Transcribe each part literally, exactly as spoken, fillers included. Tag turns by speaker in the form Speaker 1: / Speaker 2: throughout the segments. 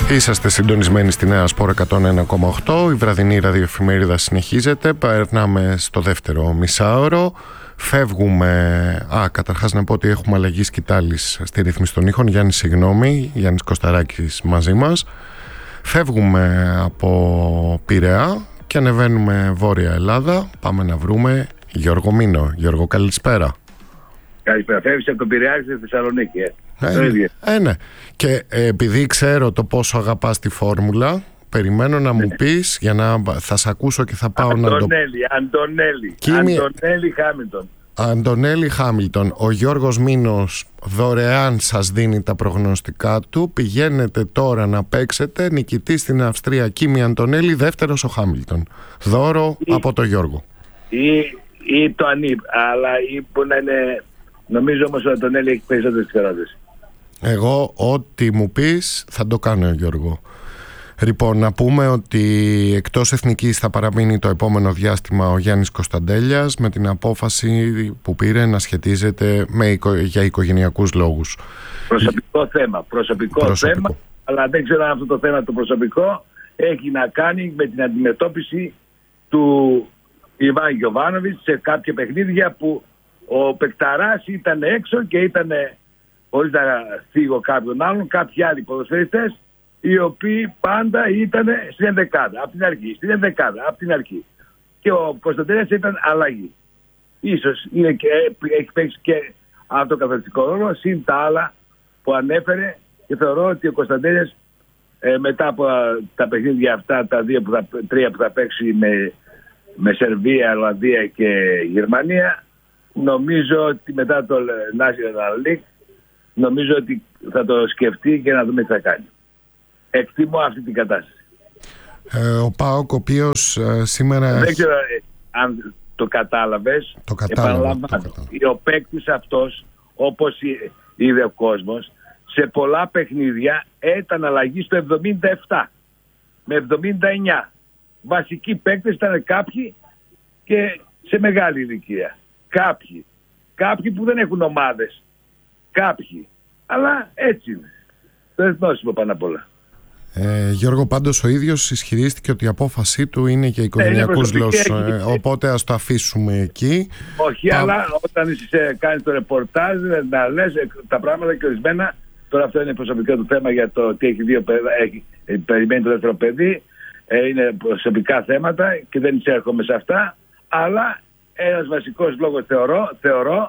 Speaker 1: Είσαστε συντονισμένοι στη Νέα Σπορ εκατόν ένα κόμμα οκτώ. Η βραδινή ραδιοεφημερίδα συνεχίζεται. Περνάμε στο δεύτερο μισάωρο. Φεύγουμε. Α, καταρχάς να πω ότι έχουμε αλλαγή σκητάλης στη ρύθμιση των ήχων. Γιάννη, συγγνώμη. Γιάννης Κωσταράκης μαζί μας. Φεύγουμε από Πειραιά και ανεβαίνουμε Βόρεια Ελλάδα. Πάμε να βρούμε Γιώργο Μήνο. Γιώργο, καλησπέρα.
Speaker 2: Καλησπέρα. Φεύγεις από τον Πειραιά στη Θεσσαλονίκη, ε.
Speaker 1: Ε, το ίδιο. Ε, ναι. Και ε, επειδή ξέρω το πόσο αγαπάς τη φόρμουλα, περιμένω να μου πεις, για να θα σε ακούσω και θα πάω
Speaker 2: Αντωνέλη,
Speaker 1: να το...
Speaker 2: Αντωνέλη,
Speaker 1: Κίμη...
Speaker 2: Αντωνέλη Χάμιλτον.
Speaker 1: Αντωνέλη Χάμιλτον. Ο Γιώργος Μήνος δωρεάν σας δίνει τα προγνωστικά του. Πηγαίνετε τώρα να παίξετε. Νικητής στην Αυστρία Κίμη Αντωνέλη, δεύτερος ο Χάμιλτον. Δώρο ή, από τον Γιώργο.
Speaker 2: Ή, ή το Ανίπ, αλλά ή που να είναι... Νομίζω όμως ο Αντωνέλη έχει περισσότερες πιθανότητες.
Speaker 1: Εγώ ό,τι μου πεις θα το κάνω, Γιώργο. Λοιπόν, να πούμε ότι εκτός εθνικής θα παραμείνει το επόμενο διάστημα ο Γιάννης Κωνσταντέλιας με την απόφαση που πήρε να σχετίζεται με, για οικογενειακούς λόγους.
Speaker 2: Προσωπικό θέμα, προσωπικό, προσωπικό θέμα, αλλά δεν ξέρω αν αυτό το θέμα το προσωπικό έχει να κάνει με την αντιμετώπιση του Ιβάν Γιοβάνοβιτς σε κάποια παιχνίδια που ο Πεκταράς ήταν έξω και ήταν, χωρίς να φύγω κάποιον άλλον, κάποιοι άλλοι ποδοσφαιριστές οι οποίοι πάντα ήταν στην ενδεκάδα, από την αρχή, στην ενδεκάδα, από την αρχή. Και ο Κωνσταντέλιας ήταν αλλαγή. Ίσως είναι και, έχει παίξει και αυτό το καθοριστικό ρόλο, συν τα άλλα που ανέφερε, και θεωρώ ότι ο Κωνσταντέλιας ε, μετά από τα παιχνίδια αυτά, τα δύο που θα, τρία που θα παίξει με, με Σερβία, Ολλανδία και Γερμανία, νομίζω ότι μετά το National League νομίζω ότι θα το σκεφτεί και να δούμε τι θα κάνει. Εκτιμώ αυτή την κατάσταση. Ε,
Speaker 1: ο ΠΑΟΚ, ο οποίος ε, σήμερα...
Speaker 2: Δεν ξέρω ε, αν το κατάλαβες.
Speaker 1: Το κατάλαβα.
Speaker 2: Ο παίκτης αυτός, όπως είδε ο κόσμος, σε πολλά παιχνίδια ήταν αλλαγή στο εβδομήντα επτά με εβδομήντα εννιά. Βασικοί παίκτες ήταν κάποιοι και σε μεγάλη ηλικία. Κάποιοι. Κάποιοι που δεν έχουν ομάδες. Κάποιοι. Αλλά έτσι είναι. Το εθνόσημο πάνω απ' όλα.
Speaker 1: Ε, Γιώργο, πάντως ο ίδιος ισχυρίστηκε ότι η απόφασή του είναι για οικογενειακούς λόγους. Ε, οπότε ας το αφήσουμε εκεί.
Speaker 2: Όχι, Πα... αλλά όταν είσαι, κάνεις το ρεπορτάζ να λες τα πράγματα και ορισμένα. Τώρα αυτό είναι προσωπικό του θέμα για το ότι έχει δύο παιδιά, έχει, περιμένει το δεύτερο παιδί. Ε, είναι προσωπικά θέματα και δεν εισέρχομαι σε αυτά. Αλλά ένας βασικός λόγος θεωρώ, θεωρώ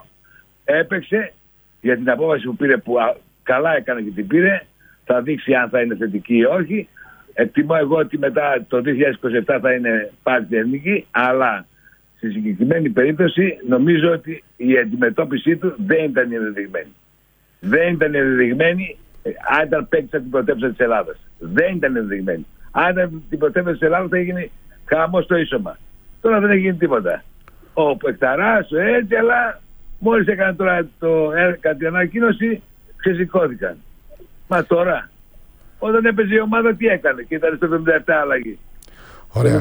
Speaker 2: έπαιξε για την απόφαση που πήρε, που α, καλά έκανε και την πήρε. Θα δείξει αν θα είναι θετική ή όχι. Εκτιμώ εγώ ότι μετά το δύο χιλιάδες είκοσι επτά θα είναι πάλι εθνική, αλλά στη συγκεκριμένη περίπτωση νομίζω ότι η αντιμετώπιση του δεν ήταν ενδεδειγμένη. Δεν ήταν ενδεδειγμένη αν ήταν παίκτης από την πρωτεύουσα της Ελλάδας. Δεν ήταν ενδεδειγμένη. Αν ήταν την πρωτεύουσα της Ελλάδας θα έγινε χαμός στο ίσωμα. Τώρα δεν έχει γίνει τίποτα. Ο Πεκταράς, ο έτσι, αλλά μόλις έκανε τώρα το, κατά την ανακοίνωση ξεσηκώθηκαν. Μα τώρα, όταν έπαιζε η ομάδα τι έκανε και ήταν στο εβδομήντα επτά αλλαγή.
Speaker 1: Ωραία.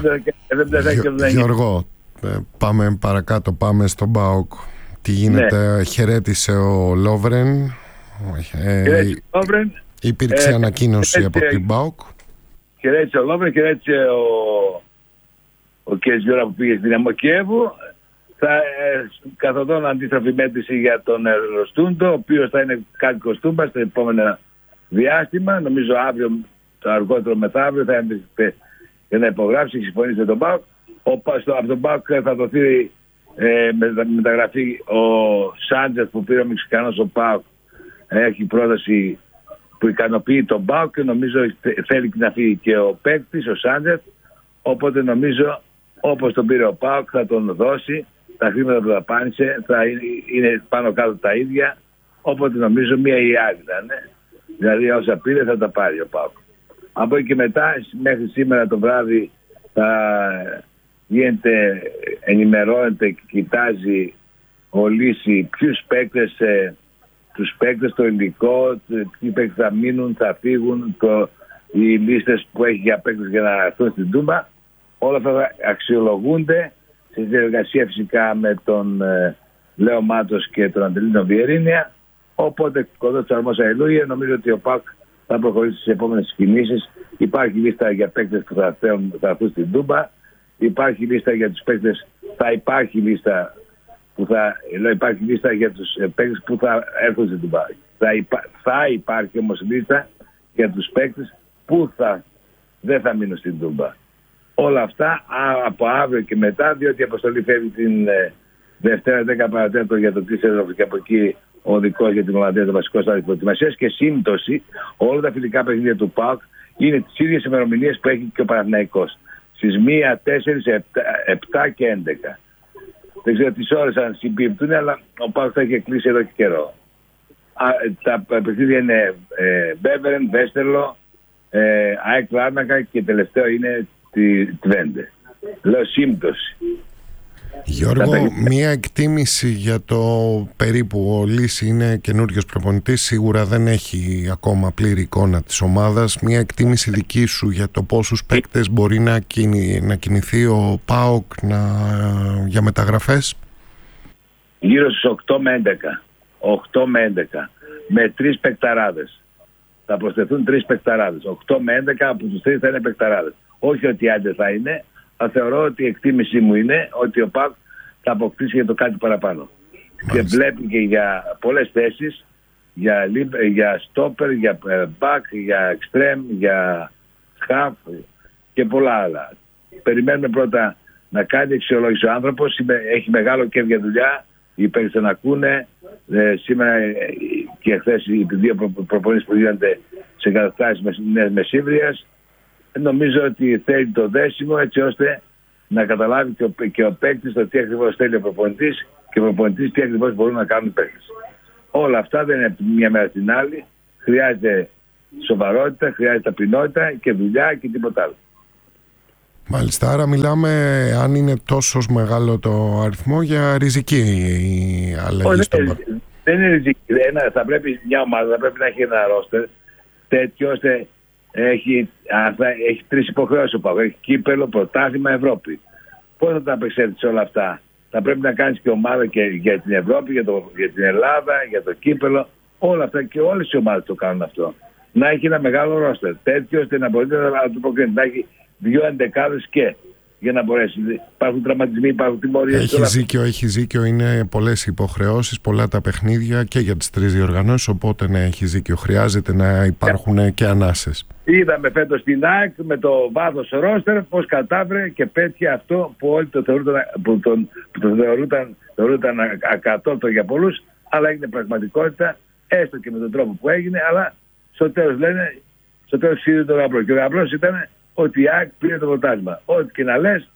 Speaker 1: Γιο, Γιώργο, πάμε παρακάτω, πάμε στον ΠΑΟΚ. Τι γίνεται, ναι. Χαιρέτησε ο Λόβρεν. Ε,
Speaker 2: Λόβρεν
Speaker 1: υπήρξε ε, ανακοίνωση από την ΠΑΟΚ.
Speaker 2: Χαιρέτησε ο Λόβρεν, χαιρέτησε ο, ο κ. Γιώργο που πήγε στην Δυναμό Κιέβου. Θα ε, καθοδόν αντίστροφη μέτρηση για τον Ροστούντο, ο οποίος θα είναι κάτοικος Τούμπας στο επόμενο διάστημα. Νομίζω αύριο, το αργότερο μεθαύριο, θα είναι για να υπογράψει και συμφωνήσει με τον ΠΑΟΚ. Από τον ΠΑΟΚ θα δοθεί ε, με, μεταγραφή ο Σάντζετ που πήρε ο Μεξικανός ο ΠΑΟΚ. Έχει πρόταση που ικανοποιεί τον ΠΑΟΚ και νομίζω θέλει να φύγει και ο παίκτης, ο Σάντζετ. Οπότε νομίζω όπως τον πήρε ο ΠΑΟΚ θα τον δώσει. Τα χρήματα που δαπάνησε θα είναι, είναι πάνω κάτω τα ίδια. Οπότε νομίζω μία ή άλλη θα είναι. Δηλαδή όσα πήρε θα τα πάρει ο ΠΑΟΚ. Από εκεί και μετά μέχρι σήμερα το βράδυ θα γίνεται, ενημερώνεται και κοιτάζει ο Λύση ποιους παίκτες, ε, τους παίκτες, το υλικό, ποιοι παίκτες θα μείνουν, θα φύγουν, το, οι λίστες που έχει για παίκτες για να έρθουν στην Τούμπα. Όλα αυτά θα αξιολογούνται σε συνεργασία φυσικά με τον ε, Λέο Μάτος και τον Αντελίνο Βιερίνια. Οπότε κοντό του αρμόσα Ελούγε, νομίζω ότι ο ΠΑΟΚ θα προχωρήσει στις επόμενες κινήσεις. Υπάρχει λίστα για παίκτες που θα, θέλουν, θα έρθουν στην Τούμπα. Υπάρχει λίστα για τους παίκτες, θα υπάρχει λίστα που θα, λέω, υπάρχει λίστα για τους παίκτες που θα έρθουν στην Τούμπα. Θα, υπά, θα υπάρχει όμως λίστα για τους παίκτες που θα, δεν θα μείνουν στην Τούμπα. Όλα αυτά α, από αύριο και μετά, διότι η αποστολή φεύγει την ε, Δευτέρα δέκα παρατέταρτο για το τρεις και από εκεί ο δικός για την Ολλανδία, το βασικό στάδιο της προετοιμασίας, και σύμπτωση όλα τα φιλικά παιχνίδια του ΠΑΟΚ είναι τις ίδιες ημερομηνίες που έχει και ο Παναθηναϊκός. Στις μία, τέσσερα, επτά και έντεκα. Δεν ξέρω τις ώρες αν συμπίπτουν, αλλά ο ΠΑΟΚ θα έχει κλείσει εδώ και καιρό. Α, τα παιχνίδια είναι ε, Μπέβερεν, Βέστερλο, ε, ΑΕΚ Λάρνακα και τελευταίο είναι τη Τβέντε. Λέω σύμπτωση.
Speaker 1: Γιώργο, μία εκτίμηση για το περίπου ο Λύση είναι καινούριος προπονητής, σίγουρα δεν έχει ακόμα πλήρη εικόνα της ομάδας. Μία εκτίμηση δική σου για το πόσους παίκτες μπορεί να, κινη, να κινηθεί ο ΠΑΟΚ να, για μεταγραφές?
Speaker 2: Γύρω στους οκτώ με έντεκα. οκτώ με έντεκα. Με τρεις παικταράδες. Θα προσθεθούν τρεις παικταράδες. οκτώ με έντεκα από τους τρεις θα είναι παικταράδες. Όχι ότι άντε θα είναι. Θα θεωρώ ότι η εκτίμησή μου είναι ότι ο ΠΑΟΚ θα αποκτήσει για το κάτι παραπάνω. Μάλιστα. Και βλέπει και για πολλές θέσεις, για, για στόπερ, για μπακ, για εξτρέμ, για χαφ και πολλά άλλα. Περιμένουμε πρώτα να κάνει αξιολόγηση ο άνθρωπος, έχει μεγάλο κέφι για δουλειά, οι παίκτες τον ακούνε. Ε, σήμερα και χθες οι δύο προ, προπονήσεις που γίνονται σε καταστάσεις μεσήβριας. Νομίζω ότι θέλει το δέσιμο έτσι ώστε να καταλάβει και ο, και ο παίκτης το τι ακριβώς θέλει ο προπονητής και ο προπονητής τι ακριβώς μπορούν να κάνουν οι παίκτες. Όλα αυτά δεν είναι μια μέρα την άλλη. Χρειάζεται σοβαρότητα, χρειάζεται ταπεινότητα και δουλειά και τίποτα άλλο.
Speaker 1: Μάλιστα, άρα μιλάμε, αν είναι τόσο μεγάλο το αριθμό, για ριζική η αλλαγή στον ΠΑΟΚ.
Speaker 2: Δεν είναι ριζική. Ένα, θα πρέπει, μια ομάδα θα πρέπει να έχει ένα ρόστερ τέτοιο ώστε Έχει, αυτά, έχει τρεις υποχρεώσεις ο ΠΑΟΚ. Έχει κύπελο, πρωτάθλημα, Ευρώπη. Πώς θα τα απεξέλθεις όλα αυτά? Θα πρέπει να κάνεις και ομάδα και για την Ευρώπη, για, το, για την Ελλάδα, για το κύπελο. Όλα αυτά και όλες οι ομάδες το κάνουν αυτό. Να έχει ένα μεγάλο ρόστερ τέτοιο ώστε να μπορείτε να το προκρίνετε. Να έχει δύο εντεκάδες και για να μπορέσει. Υπάρχουν τραυματισμοί, υπάρχουν τιμωρίες.
Speaker 1: Έχει ζήκιο, έχει ζήκιο. Είναι πολλές υποχρεώσεις, πολλά τα παιχνίδια και για τις τρεις διοργανώσεις. Οπότε ναι, έχει ζήκιο. Χρειάζεται να υπάρχουν yeah. και ανάσες.
Speaker 2: Είδαμε φέτος στην ΑΕΚ με το βάθος ρόστερ πώς κατάφερε και πέτυχε αυτό που όλοι το θεωρούνταν, που τον, που το θεωρούνταν, θεωρούνταν ακατόρθωτο για πολλούς, αλλά έγινε πραγματικότητα, έστω και με τον τρόπο που έγινε, αλλά στο τέλος λένε, στο τέλος ξύδει το γαμπρό. Και ο γαμπρός ήταν ότι η ΑΕΚ πήρε το πρωτάθλημα. Ό,τι και να λες,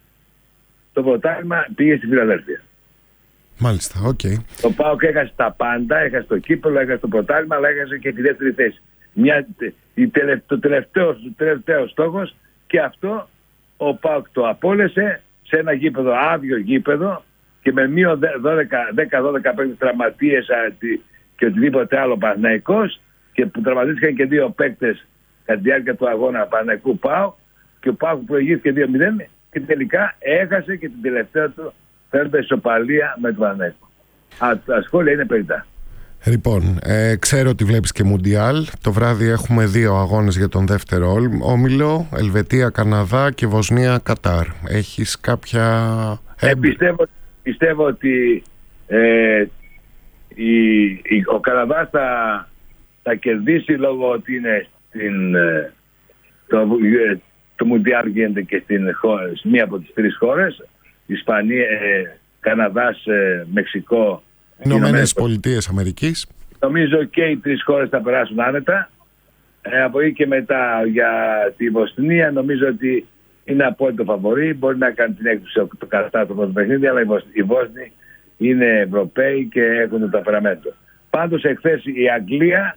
Speaker 2: το πρωτάθλημα πήγε στη Φιλαδέλφια.
Speaker 1: Μάλιστα, οκ. Okay.
Speaker 2: Το ΠΑΟΚ έχασε τα πάντα, έχασε το κύπελο, έχασε το πρωτάθλημα, αλλά έχασε και τη δεύτερη θέση. Μια, η τελε, το τελευταίο, τελευταίο στόχος, και αυτό ο ΠΑΟΚ το απόλυσε σε ένα γήπεδο, άδειο γήπεδο, και με μείον δέκα δώδεκα παίκτες τραυματίες και οτιδήποτε άλλο Παναθηναϊκός, και που τραυματίστηκαν και δύο παίκτες κατά τη διάρκεια του αγώνα Παναθηναϊκού ΠΑΟΚ, και ο ΠΑΟΚ προηγήθηκε δύο μηδέν και τελικά έχασε και την τελευταία του φέρνοντα ισοπαλία με τον Παναθηναϊκό. Τα σχόλια είναι περιττά.
Speaker 1: Λοιπόν, ε, ξέρω ότι βλέπεις και Μουντιάλ. Το βράδυ έχουμε δύο αγώνες για τον δεύτερο όμιλο. Ελβετία, Καναδά και Βοσνία, Κατάρ. Έχεις κάποια...
Speaker 2: Ε, πιστεύω, πιστεύω ότι ε, η, η, ο Καναδάς θα, θα κερδίσει λόγω ότι είναι στην, ε, το, ε, το Μουντιάλ γίνεται και στην μία από τις τρεις χώρες. Ισπανία, ε, Καναδάς, ε, Μεξικό,
Speaker 1: Ηνωμένες Πολιτείες Αμερικής.
Speaker 2: Νομίζω και οι τρεις χώρες θα περάσουν άνετα. Ε, από εκεί και μετά για τη Βοσνία νομίζω ότι είναι απόλυτο φαβορί. Μπορεί να κάνει την έκπτωση το κατάστατο του παιχνίδι, αλλά οι Βόσνοι είναι Ευρωπαίοι και έχουν το ταπεραμέντο. Πάντως εχθές η Αγγλία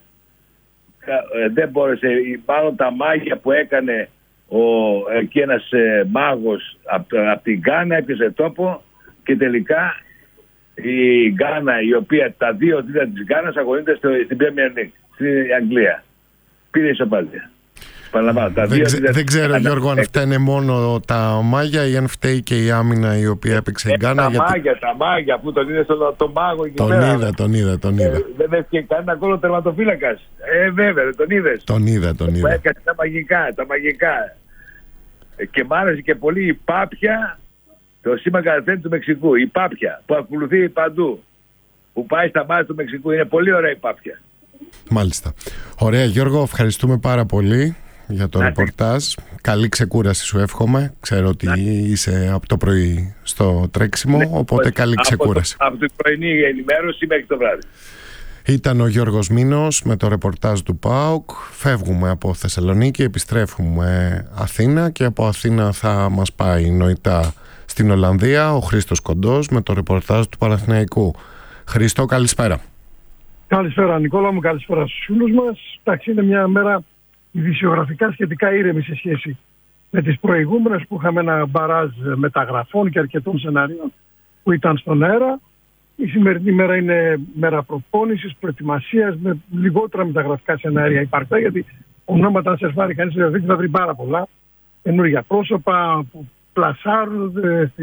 Speaker 2: ε, δεν μπόρεσε, μάλλον τα μάγια που έκανε ο, εκεί ένας ε, μάγος από απ την Γκάνα έπιασε τόπο και τελικά η Γκάνα, η οποία τα δύο τρίτα της Γκάνας αγωνίζεται στην Premier League, στην Αγγλία. Πήρε ισοπαλία. Τα
Speaker 1: δεν,
Speaker 2: δύο,
Speaker 1: ξε, δεν ξέρω, Γιώργο, αν φταίνε μόνο τα μάγια ή αν φταίει και η άμυνα η οποία έπαιξε η Γκάνα.
Speaker 2: Τα
Speaker 1: γιατί...
Speaker 2: μάγια, τα μάγια που τον είδε στον το μάγο εκεί
Speaker 1: τον
Speaker 2: πέρα.
Speaker 1: Είδα, τον είδα, τον είδα.
Speaker 2: Ε, δεν έφυγε κανένα γκολ ο τερματοφύλακας. Ε, βέβαια, τον είδες.
Speaker 1: Τον είδα, τον είδα.
Speaker 2: Έκανε τα μαγικά, τα μαγικά. Ε, και μ' άρεσε και πολύ η Πάπια, το σήμα κατευθύνει του Μεξικού. Η Πάπια που ακολουθεί παντού. Που πάει στα μάτια του Μεξικού. Είναι πολύ ωραία η Πάπια.
Speaker 1: Μάλιστα. Ωραία, Γιώργο, ευχαριστούμε πάρα πολύ για το
Speaker 2: να,
Speaker 1: ρεπορτάζ. Καλή ξεκούραση σου εύχομαι. Ξέρω ότι να, είσαι από το πρωί στο τρέξιμο, ναι, οπότε καλή ξεκούραση.
Speaker 2: Από, το, από την πρωινή ενημέρωση μέχρι το βράδυ.
Speaker 1: Ήταν ο Γιώργος Μήνος με το ρεπορτάζ του ΠΑΟΚ. Φεύγουμε από Θεσσαλονίκη, επιστρέφουμε Αθήνα και από Αθήνα θα μας πάει νοητά στην Ολλανδία ο Χρήστος Κοντός με το ρεπορτάζ του Παναθηναϊκού. Χρήστο, καλησπέρα.
Speaker 3: Καλησπέρα Νικόλα μου, καλησπέρα στους φίλους μας. Εντάξει, είναι μια μέρα ειδησιογραφικά σχετικά ήρεμη σε σχέση με τις προηγούμενες που είχαμε ένα μπαράζ μεταγραφών και αρκετών σενάριων που ήταν στον αέρα. Η σημερινή μέρα είναι μέρα προπόνησης, προετοιμασίας, με λιγότερα μεταγραφικά σενάρια υπαρκτά, γιατί ονόματα αν σε πάρει κανείς δεν θα βρει πάρα πολλά καινούργια πρόσωπα που πλασάρουν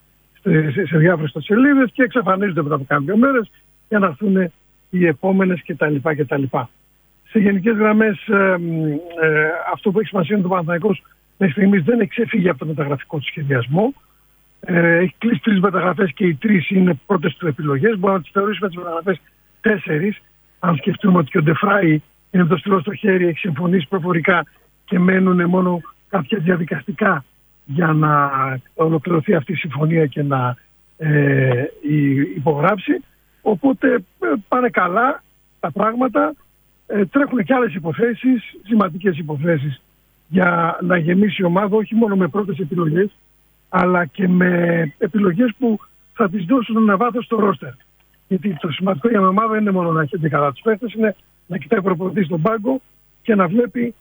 Speaker 3: σε διάφορες σελίδες και εξαφανίζονται μετά από κάποιες μέρες για να έρθουν οι επόμενες κτλ. κτλ. Σε γενικές γραμμές ε, ε, αυτό που έχει σημασία είναι το Παναθηναϊκός μέχρι στιγμής δεν εξέφυγε από το μεταγραφικό του σχεδιασμό. Ε, έχει κλείσει τρεις μεταγραφές και οι τρεις είναι πρώτες του επιλογές. Μπορούμε να τις θεωρήσουμε τις μεταγραφές τέσσερις. Αν σκεφτούμε ότι και ο Ντεφράι είναι το στυλό στο χέρι, έχει συμφωνήσει προφορικά και μένουν μόνο κάποια διαδικαστικά για να ολοκληρωθεί αυτή η συμφωνία και να ε, υπογράψει. Οπότε ε, πάνε καλά τα πράγματα. Ε, τρέχουν και άλλες υποθέσεις, σημαντικές υποθέσεις για να γεμίσει η ομάδα όχι μόνο με πρώτες επιλογές αλλά και με επιλογές που θα τις δώσουν ένα βάθος στο ρόστερ. Γιατί το σημαντικό για μια ομάδα είναι μόνο να έχετε καλά τους παίχτες, είναι να κοιτάει προπονητή στον πάγκο και να βλέπει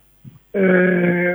Speaker 3: ε,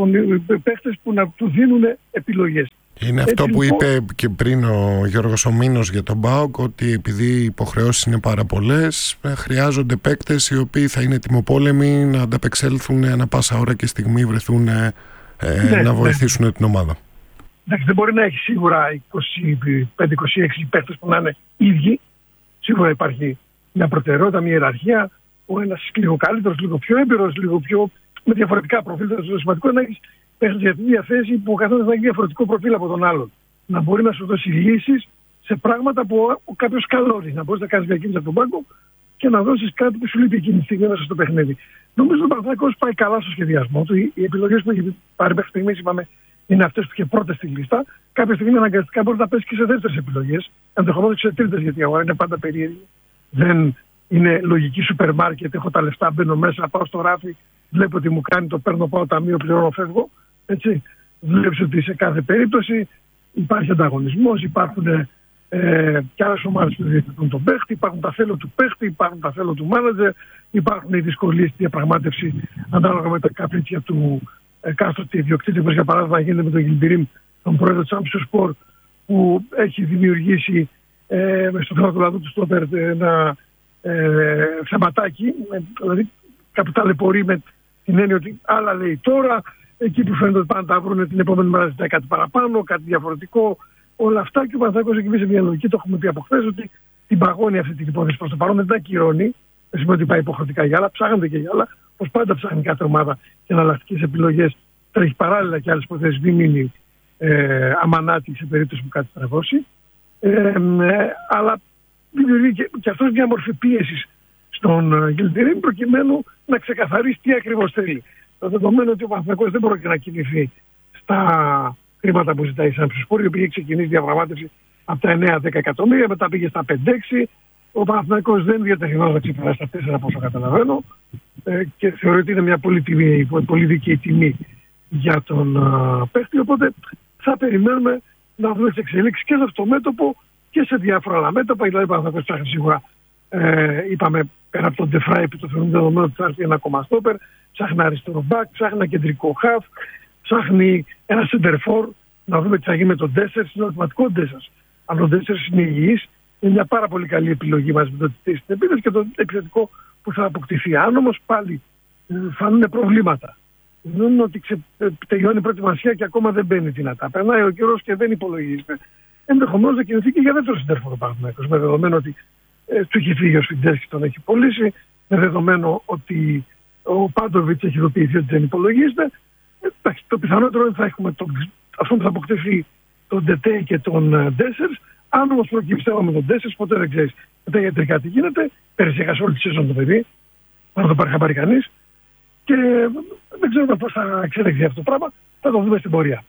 Speaker 3: παίχτες που να του δίνουν επιλογές.
Speaker 1: Είναι
Speaker 3: Έτσι,
Speaker 1: αυτό που
Speaker 3: λοιπόν,
Speaker 1: είπε και πριν ο Γιώργος Ομήνος για τον ΠΑΟΚ, ότι επειδή οι υποχρεώσεις είναι πάρα πολλές, χρειάζονται παίκτες οι οποίοι θα είναι τιμοπόλεμοι να ανταπεξέλθουν ανά πάσα ώρα και στιγμή βρεθούν ε, ναι, να βοηθήσουν ναι. την ομάδα.
Speaker 3: Εντάξει, δεν μπορεί να έχει σίγουρα είκοσι πέντε είκοσι έξι παίκτες που να είναι ίδιοι. Σίγουρα υπάρχει μια προτεραιότητα, μια ιεραρχία. Ο ένας λίγο καλύτερος, λίγο πιο έμπειρος, λίγο πιο με διαφορετικά προφίλ. Το σημαντικό είναι να έχει παίκτες για τη διαθέση που ο καθένας θα έχει διαφορετικό προφίλ από τον άλλον. Να μπορεί να σου δώσει λύσεις σε πράγματα που κάποιος καλώνει. Να μπορεί να κάνει διακίνηση από τον πάγκο και να δώσει κάτι που σου λείπει εκείνη τη στιγμή μέσα στο παιχνίδι. Νομίζω ότι ο Παναθηναϊκός πάει καλά στο σχεδιασμό του. Οι επιλογές που έχει πάρει μέχρι στιγμής, είπαμε, είναι αυτές που είχε πρώτες στη λίστα. Κάποια στιγμή αναγκαστικά μπορεί να πέσει και σε δεύτερες επιλογές, ενδεχομένως και σε τρίτες, γιατί η αγορά είναι πάντα περίεργη. Δεν είναι λογική σούπερ μάρκετ. Έχω τα λεφτά, μπαίνω μέσα, πάω στο ράφι, βλέπω ότι μου κάνει, το παίρνω, πάω ταμείο, πληρώνω, φεύγω. Έτσι. Βλέπεις ότι σε κάθε περίπτωση υπάρχει ανταγωνισμός, υπάρχουν ε, και άλλες ομάδες που διεκδικούν τον παίχτη, υπάρχουν τα θέλω του παίχτη, υπάρχουν τα θέλω του μάνατζερ, υπάρχουν οι δυσκολίες στη διαπραγμάτευση ανάλογα με τα καπρίτσια του εκάστοτε ιδιοκτήτη, όπως για παράδειγμα γίνεται με τον Γιλμπιρίμ, τον πρόεδρο της Άμψος, που έχει δημιουργήσει ε, στο θέμα του λαδού του Στόπερ ένα ε, θεματάκι, δηλαδή κάπου ταλαιπωρεί με την έννοια ότι άλλα λέει τώρα, εκεί που φαίνεται ότι πάνε να τα βρουν την επόμενη μέρα ζητάει κάτι παραπάνω, κάτι διαφορετικό, όλα αυτά, και ο Παναθηναϊκός έχει μπει σε μια λογική, το έχουμε πει από χθες, ότι την παγώνει αυτή την υπόθεση προς το παρόν, δεν τα ακυρώνει, δεν σημαίνει ότι πάει υποχρεωτικά για άλλα, ψάχνονται και για άλλα, όπως πάντα ψάχνει κάθε ομάδα και εναλλακτικές επιλογές, τρέχει παράλληλα και άλλες υποθέσεις, μην μείνει ε, αμανάτη σε περίπτωση που κάτι στραβώσει. Ε, ε, αλλά δημιουργεί και, και αυτός μια μορφή πίεσης στον Γιλμπιρίμ προκειμένου να ξεκαθαρίσει τι ακριβώς θέλει. Το δεδομένο ότι ο Παναθηναϊκός δεν πρόκειται να κινηθεί στα χρήματα που ζητάει η Σαμψουσπόρ, η οποία έχει ξεκινήσει διαπραγμάτευση από τα εννέα δέκα εκατομμύρια, μετά πήγε στα πέντε έξι. Ο Παναθηναϊκός δεν διατεθειμένος να ξεπεράσει τα τέσσερα, από όσο καταλαβαίνω, ε, και θεωρεί ότι είναι μια πολύ, τιμή, πολύ δίκαιη τιμή για τον uh, παίχτη. Οπότε θα περιμένουμε να δούμε τις εξελίξεις και σε αυτό το μέτωπο και σε διάφορα άλλα μέτωπα. Δηλαδή, ο Παναθηναϊκός ψάχνει σίγουρα, ε, είπαμε, πέρα από τον Ντεφράι, που το θεωρούμε δεδομένο ότι θα έρθει ένα ακόμα στόπερ, ψάχνει αριστερό μπακ, ψάχνει ένα κεντρικό χαφ, ψάχνει ένα σεντερφόρ, να δούμε τι θα γίνει με τον Ντέσσερ, είναι ερωτηματικό Ντέσσερ. Αν ο Ντέσσερ είναι υγιής, είναι μια πάρα πολύ καλή επιλογή μαζί με το στην επίθεση και το επιθετικό που θα αποκτηθεί. Αν όμως πάλι φανούν προβλήματα δουν ότι ξε, τελειώνει η προετοιμασία και ακόμα δεν μπαίνει δυνατά. Περνάει ο καιρός και δεν υπολογίζεται. Ενδεχομένως να κινηθεί και για δεύτερο συντέρφο Παναθηναϊκός. Με δεδομένο ότι ε, του έχει φύγει ο Σφιντέρης και τον έχει πωλήσει, με δεδομένο ότι ο Πάντοβιτς έχει ειδοποιηθεί ότι δεν υπολογίζεται. Ε, το πιθανότερο είναι θα έχουμε τον, αυτό που θα αποκτήσει τον Ντετέ και τον Ντέσσερς. Αν όμως προκύψει θέμα με τον Ντέσσερς, ποτέ δεν ξέρεις μετά ιατρικά τι γίνεται. Πέρυσι έχασε όλη τη σεζόν το παιδί, να το πάρει χαμπάρι κανείς. Και δεν ξέρουμε πώς θα εξέλιξει αυτό το πράγμα. Θα το δούμε στην πορεία.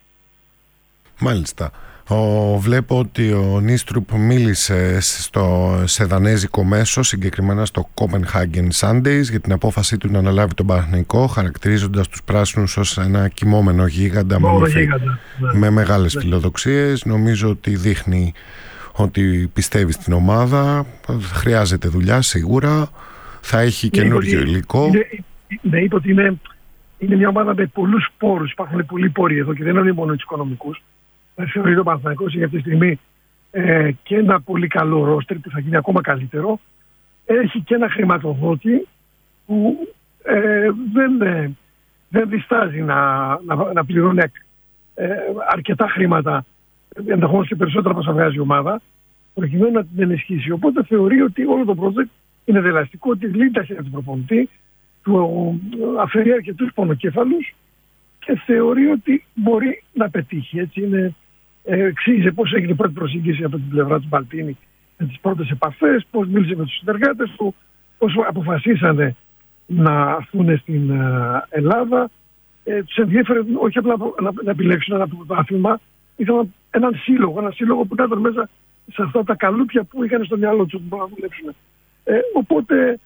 Speaker 1: Μάλιστα. Ο, βλέπω ότι ο Νίστρουπ μίλησε στο, σε δανέζικο μέσο, συγκεκριμένα στο Copenhagen Sundays, για την απόφασή του να αναλάβει τον Παναθηναϊκό, χαρακτηρίζοντας τους πράσινους ως ένα κοιμόμενο γίγαντα με,
Speaker 3: γίγαντα, ναι.
Speaker 1: με μεγάλες
Speaker 3: ναι. φιλοδοξίες.
Speaker 1: Νομίζω ότι δείχνει ότι πιστεύει στην ομάδα, χρειάζεται δουλειά σίγουρα, θα έχει καινούργιο υλικό.
Speaker 3: Ναι, είπε ότι είναι, είναι μια ομάδα με πολλούς πόρους, υπάρχουν πολλοί πόροι εδώ και δεν είναι μόνο τους οικονομικούς. Θεωρεί το Παναθηναϊκός για αυτή τη στιγμή ε, και ένα πολύ καλό ρόστερ που θα γίνει ακόμα καλύτερο. Έχει και ένα χρηματοδότη που ε, δεν, ε, δεν διστάζει να, να, να πληρώνει ε, αρκετά χρήματα, ενδεχομένως και περισσότερα από όσα βγάζει η ομάδα, προκειμένου να την ενισχύσει. Οπότε θεωρεί ότι όλο το project είναι δελαστικό, ότι λύνει τα χέρια του προπονητή, του αφαιρεί αρκετούς πονοκέφαλους και θεωρεί ότι μπορεί να πετύχει. Έτσι είναι. Εξήγησε πώς έγινε η πρώτη προσήγηση από την πλευρά του Μπαλτίνη με τις πρώτες επαφές, πώς μίλησε με τους συνεργάτες του, πώς αποφασίσανε να έρθουν στην Ελλάδα. Ε, τους ενδιέφερε όχι απλά να, να επιλέξουν ένα πρωτάθλημα, ήθελαν έναν σύλλογο, ένα σύλλογο που ήταν μέσα σε αυτά τα καλούπια που είχαν στο μυαλό τους να δουλέψουν. Ε, οπότε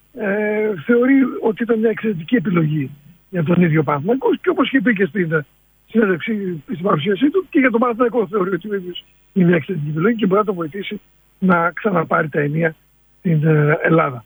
Speaker 3: ε, θεωρεί ότι ήταν μια εξαιρετική επιλογή για τον ίδιο Παναθηναϊκό και όπως είχε πει και στην συνέντευξη στην παρουσίασή του και για τον Παναθηναϊκό θεωρεί ότι είναι μια εξαιρετική επιλογή και μπορεί να το βοηθήσει να ξαναπάρει τα ενία στην Ελλάδα.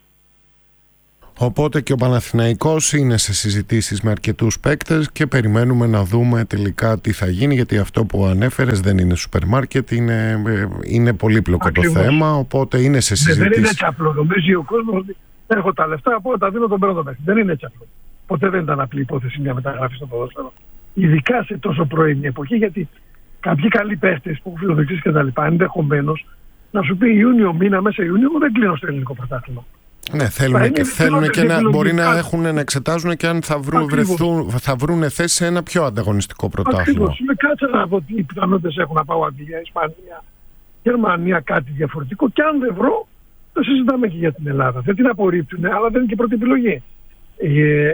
Speaker 1: Οπότε και ο Παναθηναϊκός είναι σε συζητήσεις με αρκετούς παίκτες και περιμένουμε να δούμε τελικά τι θα γίνει, γιατί αυτό που ανέφερες δεν είναι σούπερ μάρκετ, είναι, είναι πολύπλοκο το θέμα, οπότε είναι σε συζητήσεις.
Speaker 3: Δεν είναι έτσι απλό. Νομίζει ο κόσμος ότι έχω τα λεφτά, από τα δίνω τον παίρνω τον παίκτη. Δεν είναι έτσι απλό. Ποτέ δεν ήταν απλή υπόθεση μια μεταγραφή στο ποδόσφαιρο. Ειδικά σε τόσο πρώιμη εποχή, γιατί κάποιοι καλοί παίχτες που φιλοδοξείς και τα λοιπά, ενδεχομένως να σου πει Ιούνιο μήνα, μέσα Ιούνιο, δεν κλείνω στο ελληνικό πρωτάθλημα.
Speaker 1: Ναι, θέλουν και, θέλουν και να μπορεί να, έχουν, να εξετάζουν και αν θα βρουν, βρεθούν, θα βρουν θέση σε ένα πιο ανταγωνιστικό πρωτάθλημα.
Speaker 3: Ακριβώς. Με κάτσε να δω τι πιθανότητες έχουν να πάω Αγγλία, Ισπανία, Γερμανία, κάτι διαφορετικό. Και αν δεν βρω, το συζητάμε και για την Ελλάδα. Δεν την απορρίπτουν, αλλά δεν είναι και πρώτη επιλογή. Ε,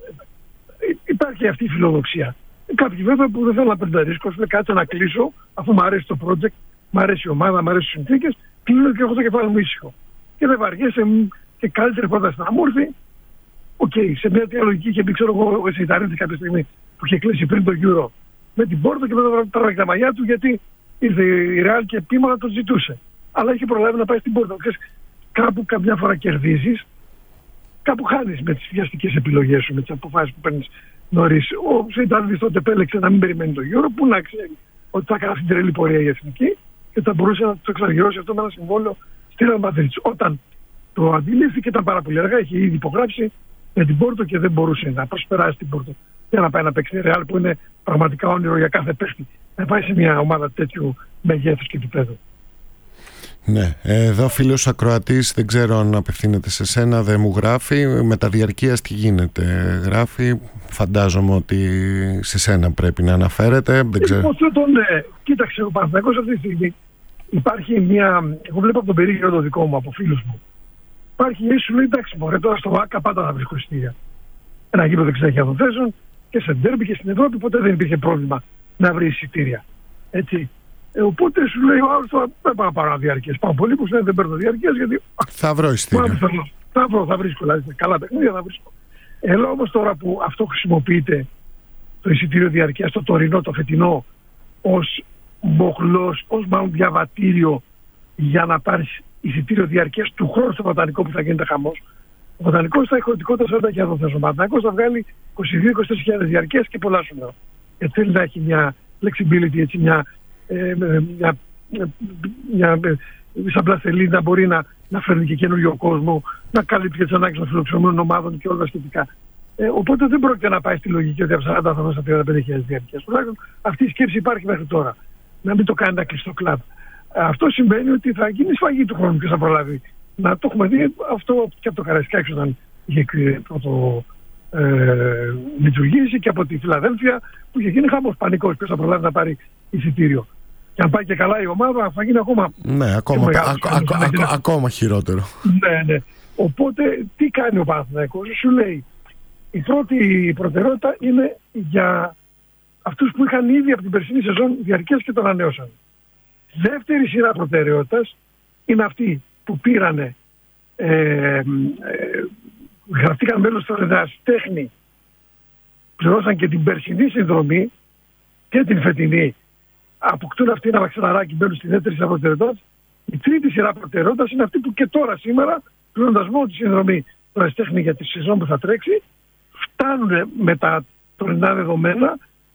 Speaker 3: υπάρχει αυτή η φιλοδοξία. Κάποιοι βέβαια που δεν θέλουν να παίρνουν ρίσκο, λέει κάτσε να κλείσω, αφού μου αρέσει το project, μου αρέσει η ομάδα, μου αρέσει οι συνθήκες, κλείνω και έχω το κεφάλι μου ήσυχο. Και δεν βαριέσαι και καλύτερη πρόταση να μου έρθει. Οκ, okay, σε μια τέτοια λογική και ξέρω εγώ, ο Σεϊταρίδης κάποια στιγμή που είχε κλείσει πριν το Euro με την Πόρτο και μετά τράβαγε τα μαλλιά του γιατί ήρθε η Real και επίμονα το ζητούσε. Αλλά είχε προλάβει να πάει στην Πόρτο. Ξέρεις, κάπου καμιά φορά κερδίζεις, κάπου χάνεις με τις βιαστικές επιλογές σου, με τις αποφάσεις που παίρνεις νωρίς. Ο Σεϊταρίδης τότε επέλεξε να μην περιμένει το Euro, που να ξέρει ότι θα κάνει την τρελή πορεία η εθνική και θα μπορούσε να το εξαργυρώσει αυτό με ένα συμβόλαιο στη Real Madrid. Όταν το αντιλήφθηκε, ήταν πάρα πολύ αργά, είχε ήδη υπογράψει με την Πόρτο και δεν μπορούσε να προσπεράσει την Πόρτο για να πάει να παίξει Real, που είναι πραγματικά όνειρο για κάθε παίχτη να πάει σε μια ομάδα τέτοιου μεγέθους και επίπεδου.
Speaker 1: Ναι, εδώ φίλος ακροατής, δεν ξέρω αν απευθύνεται σε σένα, δεν μου γράφει. Με τα διαρκείας τι γίνεται, γράφει. Φαντάζομαι ότι σε σένα πρέπει να αναφέρεται. Δεν ξέρω.
Speaker 3: Λοιπόν, τον, ε, κοίταξε, ο Παναθηναϊκός αυτή τη στιγμή υπάρχει μια. Εγώ βλέπω από τον περίγυρο το δικό μου, από φίλους μου. Υπάρχει η σου λέει εντάξει, μωρέ, τώρα στο ΆΚΑ πάντα θα βρίσκω εισιτήρια. Ένα γήπεδο εξαχιάδων θέσεων και σε ντέρμπι και στην Ευρώπη ποτέ δεν υπήρχε πρόβλημα να βρει εισιτήρια. Έτσι. Ε, οπότε σου λέει ο άλλος δεν πάω να πάρω διαρκείας. Πάω πολύ που σου λέει δεν παίρνω διαρκείας γιατί.
Speaker 1: Θα βρω εισιτήρια.
Speaker 3: Θα βρω, θα βρίσκω. Δηλαδή, καλά παιχνίδια θα βρίσκω. Έλα όμως τώρα που αυτό χρησιμοποιείται το εισιτήριο διαρκείας, το τωρινό, το φετινό, ως μοχλός, ως μάλλον διαβατήριο για να πάρεις εισιτήριο διαρκείας του χρόνου στο Βοτανικό που θα γίνεται χαμός. Ο Βοτανικός θα έχει χωρητικότητα σαράντα χιλιάδες θέσεων. Ο Παναθηναϊκός θα βγάλει είκοσι δύο με είκοσι τρεις χιλιάδες διαρκείας και πολλά σου λέω. Γιατί θέλει να έχει μια flexibility, έτσι, μια, ε, μια, μια, μια σαν πλαστελή να μπορεί να, να φέρνει και καινούριο κόσμο, να καλύπτει τις ανάγκες των φιλοξενούμενων ομάδων και όλα τα σχετικά. Ε, οπότε δεν πρόκειται να πάει στη λογική ότι από σαράντα θα δώσει τριάντα πέντε χιλιάδες διαρκείας. Αυτή η σκέψη υπάρχει μέχρι τώρα. Να μην το κάνει ένα κλειστό κλαμπ. Αυτό σημαίνει ότι θα γίνει σφαγή του χρόνου. Ποιος θα προλάβει. Να το έχουμε δει αυτό και από το Καραϊσκάκη όταν είχε πρώτο ε, λειτουργήσει, και από τη Φιλαδέλφια που είχε γίνει χαμός, πανικός. Ποιος θα προλάβει να πάρει εισιτήριο. Και αν πάει και καλά η ομάδα θα γίνει ακόμα,
Speaker 1: ναι, ακόμα, μεγάλο, α, α, α, α, ακόμα χειρότερο.
Speaker 3: Ναι, ναι. Οπότε τι κάνει ο Παναθηναϊκός? Σου λέει η πρώτη προτεραιότητα είναι για αυτούς που είχαν ήδη από την περσινή σεζόν διαρκείας και τον ανανέωσαν. Δεύτερη σειρά προτεραιότητας είναι αυτοί που πήρανε, ε, ε, γραφτήκαν μέλος της ερασιτέχνη, πληρώσαν και την περσινή συνδρομή και την φετινή, αποκτούν αυτή ένα μαξιλαράκι, μπαίνουν στη δεύτερη σειρά προτεραιότητας. Η τρίτη σειρά προτεραιότητας είναι αυτή που και τώρα σήμερα, πληρώνοντας μόνο τη συνδρομή του ερασιτέχνη για τη σεζόν που θα τρέξει, φτάνουν με τα τωρινά δεδομένα.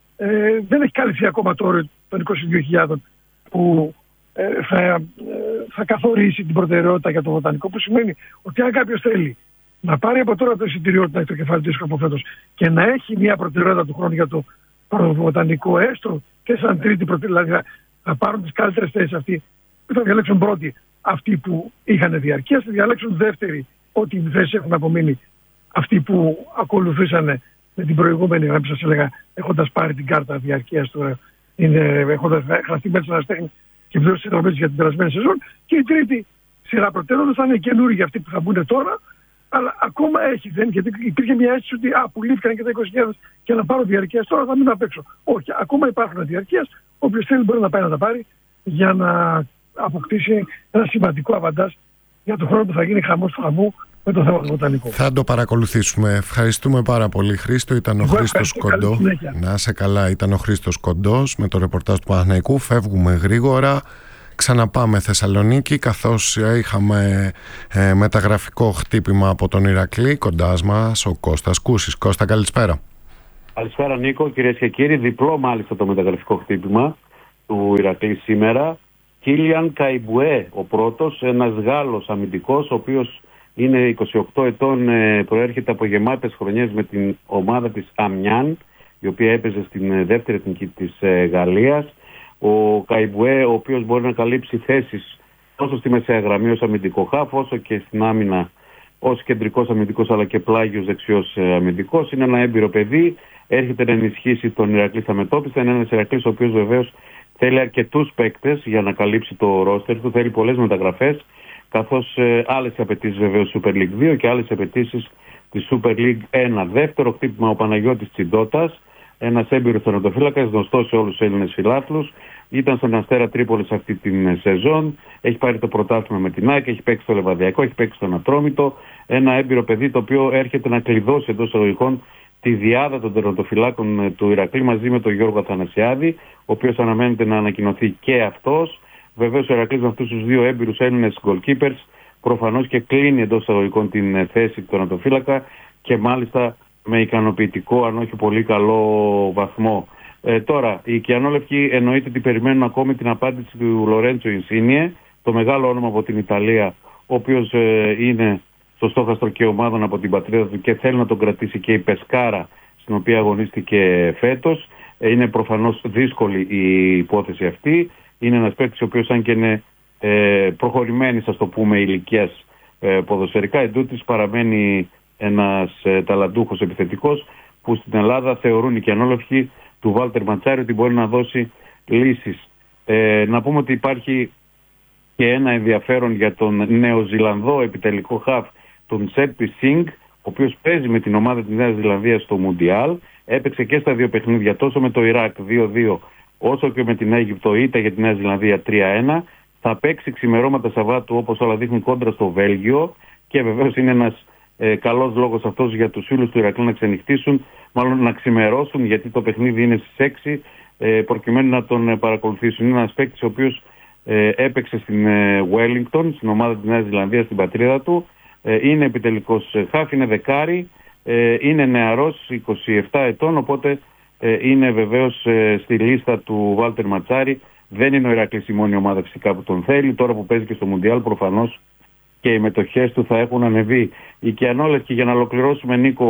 Speaker 3: Ε, δεν έχει καλυφθεί ακόμα το όριο των είκοσι δύο χιλιάδες που ε, θα, ε, θα καθορίσει την προτεραιότητα για το βοτανικό, που σημαίνει ότι αν κάποιος θέλει να πάρει από τώρα το εισιτήριό του, να έχει το κεφάλι του από φέτος και να έχει μια προτεραιότητα του χρόνου για το βοτανικό, έστω και σαν τρίτη προτεραιότητα, δηλαδή θα πάρουν τις καλύτερες θέσεις αυτοί που θα διαλέξουν πρώτοι αυτοί που είχαν διαρκεία, θα διαλέξουν δεύτερη ό,τι θέσεις έχουν απομείνει αυτοί που ακολουθήσανε με την προηγούμενη γραμμή, σας έλεγα, έχοντας πάρει την κάρτα διαρκείας του, έχοντας χραστεί μέσα στην ερασιτέχνη και πληρώσει τις συνδρομές για την περασμένη σεζόν. Και η τρίτη σειρά προτεραιότητας θα είναι καινούργιοι αυτοί που θα μπουν τώρα, αλλά ακόμα έχει, δεν, γιατί υπήρχε μια αίσθηση ότι α, πουλήθηκαν και τα είκοσι χιλιάδες και να πάρω διαρκείας τώρα θα μείνω απ' έξω. Όχι, ακόμα υπάρχουν διαρκείας, όποιος θέλει μπορεί να πάει να τα πάρει για να αποκτήσει ένα σημαντικό αβαντάζ για τον χρόνο που θα γίνει χαμός του χαμού με το θέμα του βοτανικού.
Speaker 1: Θα το παρακολουθήσουμε. Ευχαριστούμε πάρα πολύ, Χρήστο. Ήταν ο Χρήστος Κοντό. Να είσαι καλά. Ήταν ο Χρήστος Κοντός με το ρεπορτάζ του Παναθηναϊκού. Φεύγουμε γρήγορα. Ξαναπάμε Θεσσαλονίκη, καθώς είχαμε ε, μεταγραφικό χτύπημα από τον Ηρακλή. Κοντά μας ο Κώστας Κούσης. Κώστα, καλησπέρα.
Speaker 4: Καλησπέρα, Νίκο. Κυρίες και κύριοι, διπλό μάλιστα το μεταγραφικό χτύπημα του Ηρακλή σήμερα. Κίλιαν Καϊμπουέ ο πρώτος, ένας Γάλλος αμυντικός, ο οποίος είναι είκοσι οκτώ ετών, προέρχεται από γεμάτες χρονιές με την ομάδα της Αμιάν, η οποία έπαιζε στην δεύτερη εθνική της Γαλλίας. Ο Καϊμπουέ, ο οποίος μπορεί να καλύψει θέσεις τόσο στη μεσαία γραμμή ως αμυντικό χαφ, όσο και στην άμυνα ως κεντρικός αμυντικός, αλλά και πλάγιος δεξιός αμυντικός. Είναι ένα έμπειρο παιδί, έρχεται να ενισχύσει τον Ηρακλή στα μετώπιστα. Είναι ένας Ηρακλής ο οποίος βεβαίως θέλει αρκετούς παίκτες για να καλύψει το ρόστερ του, θέλει πολλές μεταγραφές, καθώς ε, άλλες απαιτήσεις βεβαίως Super League δύο και άλλες απαιτήσεις της Super League ένα. Δεύτερο χτύπημα ο Παναγιώτης Τσιντότας, ένας έμπειρος τερματοφύλακας, γνωστός σε όλους τους Έλληνες φιλάθλους. Ήταν στον Αστέρα Τρίπολης αυτή την σεζόν, έχει πάρει το πρωτάθλημα με την ΑΕΚ, έχει παίξει στο Λεβαδιακό, έχει παίξει στον Ατρόμητο. Ένα έμπειρο παιδί το οποίο έρχεται να κλειδώσει εντός εισαγωγικών τη διάδα των τερματοφυλάκων του Ηρακλή μαζί με τον Γιώργο Αθανασιάδη, ο οποίος αναμένεται να ανακοινωθεί και αυτός. Βεβαίως ο Ηρακλής με αυτούς τους δύο έμπειρους Έλληνες goalkeepers προφανώς και κλείνει εντός εισαγωγικών την θέση του τερματοφύλακα και μάλιστα με ικανοποιητικό, αν όχι πολύ καλό βαθμό. Ε, τώρα, οι Κιανόλευκοι εννοείται ότι περιμένουν ακόμη την απάντηση του Λορέντσο Ινσίνιε, το μεγάλο όνομα από την Ιταλία, ο οποίος ε, είναι στο στόχαστρο και ομάδων από την πατρίδα του και θέλει να τον κρατήσει και η Πεσκάρα, στην οποία αγωνίστηκε φέτος. Ε, είναι προφανώς δύσκολη η υπόθεση αυτή. Είναι ένας παίκτης ο οποίος, αν και είναι ε, προχωρημένη, ας το πούμε, ηλικίας ε, ποδοσφαιρικά, εντούτοις παραμένει ένας ε, ταλαντούχος επιθετικός που στην Ελλάδα θεωρούν οι Κιανόλευκοι του Βάλτερ Ματσάρη ότι μπορεί να δώσει λύσεις. Ε, να πούμε ότι υπάρχει και ένα ενδιαφέρον για τον Νεοζηλανδό επιτελικό χαφ, τον Σέπι Σινγκ, ο οποίος παίζει με την ομάδα της Νέας Ζηλανδίας στο Μουντιάλ. Έπαιξε και στα δύο παιχνίδια, τόσο με το Ιράκ δύο δύο, όσο και με την Αίγυπτο, ήττα για τη Νέα Ζηλανδία τρία ένα. Θα παίξει ξημερώματα Σαββάτου, όπως όλα δείχνουν, κόντρα στο Βέλγιο, και βεβαίως είναι ένας ε, καλός λόγος αυτός για τους φίλους του Ηρακλή να ξενυχτήσουν, μάλλον να ξημερώσουν, γιατί το παιχνίδι είναι στις έξι, ε, προκειμένου να τον ε, παρακολουθήσουν. Είναι ένας παίκτης ο οποίος ε, έπαιξε στην ε, Wellington, στην ομάδα της Νέας Ζηλανδίας, στην πατρίδα του. Ε, είναι επιτελικός ε, χαφ, είναι δεκάρι, ε, είναι νεαρός, είκοσι επτά ετών, οπότε ε, είναι βεβαίως ε, στη λίστα του Βάλτερ Ματσάρη. Δεν είναι ο Ηρακλής η μόνη ομάδα φυσικά που τον θέλει. Τώρα που παίζει και στο Μουντιάλ, προφανώς και οι μετοχές του θα έχουν ανεβεί. Οι Κιανόλευκοι, για να ολοκληρώσουμε, Νίκο,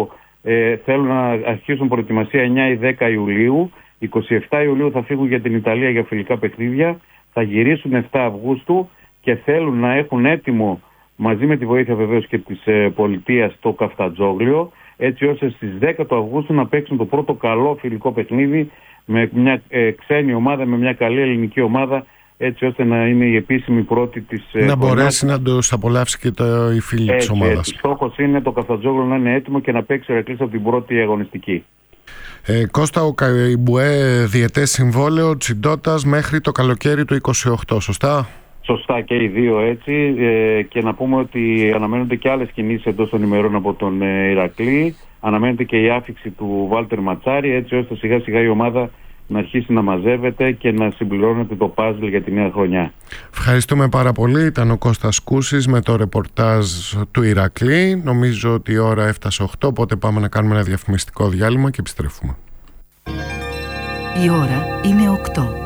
Speaker 4: Ε, θέλουν να αρχίσουν προετοιμασία εννιά ή δέκα Ιουλίου. είκοσι επτά Ιουλίου θα φύγουν για την Ιταλία για φιλικά παιχνίδια. Θα γυρίσουν επτά Αυγούστου και θέλουν να έχουν έτοιμο, μαζί με τη βοήθεια βεβαίως και της ε, πολιτείας, το Καφτατζόγλιο, έτσι ώστε στις δέκα του Αυγούστου να παίξουν το πρώτο καλό φιλικό παιχνίδι με μια ε, ξένη ομάδα, με μια καλή ελληνική ομάδα, έτσι ώστε να είναι η επίσημη πρώτη της ε,
Speaker 1: να μπορέσει να τους απολαύσει και το, η φίλη της ομάδας.
Speaker 4: Στόχος είναι το Καφτατζόγλιο να είναι έτοιμο και να παίξει ο Ηρακλής από την πρώτη αγωνιστική.
Speaker 1: Ε, Κώστα, ο Καϊμπουέ διετές συμβόλαιο, Τσιντότας μέχρι το καλοκαίρι του είκοσι οκτώ, σωστά?
Speaker 4: Σωστά και οι δύο έτσι, ε, και να πούμε ότι αναμένονται και άλλες κινήσεις εντός των ημερών από τον ε, Ηρακλή. Αναμένεται και η άφιξη του Βάλτερ Ματσάρη, έτσι ώστε σιγά σιγά η ομάδα να αρχίσει να μαζεύεται και να συμπληρώνεται το παζλ για τη νέα χρονιά.
Speaker 1: Ευχαριστούμε πάρα πολύ. Ήταν ο Κώστας Κούσης με το ρεπορτάζ του Ηρακλή. Νομίζω ότι η ώρα έφτασε οκτώ, οπότε πάμε να κάνουμε ένα διαφημιστικό διάλειμμα και επιστρέφουμε.
Speaker 5: Η ώρα είναι οκτώ.